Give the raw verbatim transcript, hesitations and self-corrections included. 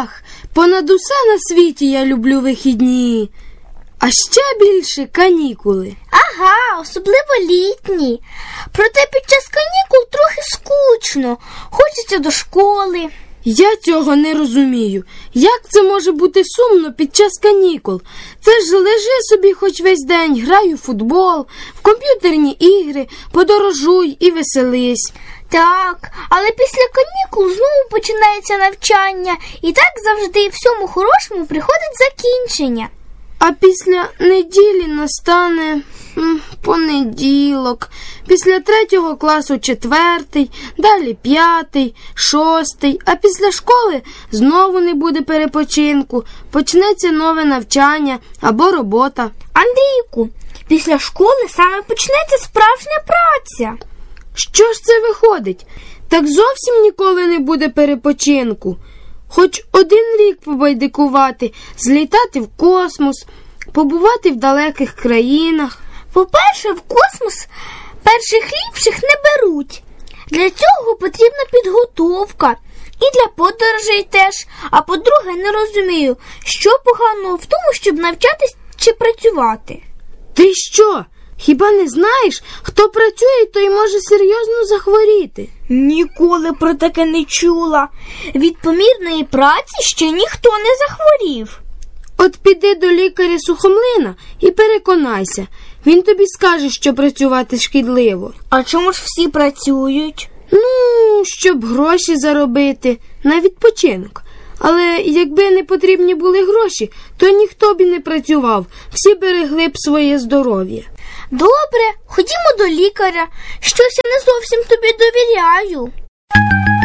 Ах, понад усе на світі я люблю вихідні, а ще більше канікули. Ага, особливо літні. Проте під час канікул трохи скучно, хочеться до школи. Я цього не розумію. Як це може бути сумно під час канікул? Це ж лежи собі хоч весь день, грай у футбол, в комп'ютерні ігри, подорожуй і веселись. Так, але після канікул знову починається навчання, і так завжди всьому хорошому приходить закінчення. А після неділі настане м, понеділок, після третього класу четвертий, далі п'ятий, шостий, а після школи знову не буде перепочинку, почнеться нове навчання або робота. Андрійку, після школи саме почнеться справжня праця. Що ж це виходить? Так зовсім ніколи не буде перепочинку. Хоч один рік побайдикувати, злітати в космос, побувати в далеких країнах. По-перше, в космос перших ліпших не беруть. Для цього потрібна підготовка. І для подорожей теж. А по-друге, не розумію, що поганого в тому, щоб навчатись чи працювати. Ти що? Хіба не знаєш, хто працює, той може серйозно захворіти? Ніколи про таке не чула. Від помірної праці ще ніхто не захворів. От піди до лікаря Сухомлина і переконайся. Він тобі скаже, що працювати шкідливо. А чому ж всі працюють? Ну, щоб гроші заробити на відпочинок. Але якби не потрібні були гроші, то ніхто б і не працював. Всі берегли б своє здоров'я. Добре, ходімо до лікаря. Щось я не зовсім тобі довіряю.